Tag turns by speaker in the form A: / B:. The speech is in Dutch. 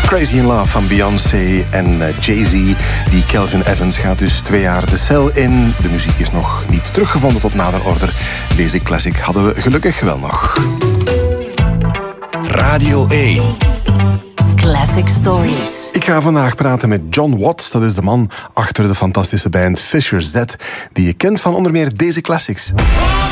A: Crazy in Love van Beyoncé en Jay-Z. Die Calvin Evans gaat dus 2 jaar de cel in. De muziek is nog niet teruggevonden tot nader order. Deze classic hadden we gelukkig wel nog.
B: Radio 1.
C: Classic Stories.
A: Ik ga vandaag praten met John Watts. Dat is de man achter de fantastische band Fisher Z, die je kent van onder meer deze classics.